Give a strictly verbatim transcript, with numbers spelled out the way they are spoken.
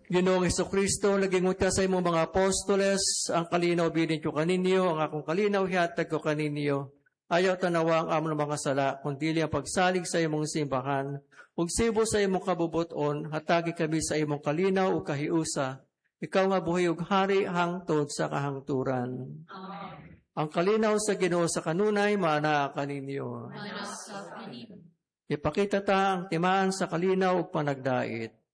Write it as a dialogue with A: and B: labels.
A: Ginoong Hesukristo, laging utya sa imong mga apostoles, ang kalinaw bilin ko kaninyo, ang akong kalinaw hihatag ko kaninyo. Ayaw tanawa ang among mga sala, kundili ang pagsalig sa imong simbahan, ug sibo sa imong kabubuton, hatagi kami sa imong kalinaw ug kahiusa. Ikaw nga buhay ug hari hangtod sa kahangturan.
B: Amen.
A: Ang kalinaw sa Ginoo sa kanunay maanaa kaninyo.
B: Manas sa kanin.
A: Ipakita ta ang timaan sa kalinaw ug panagdait.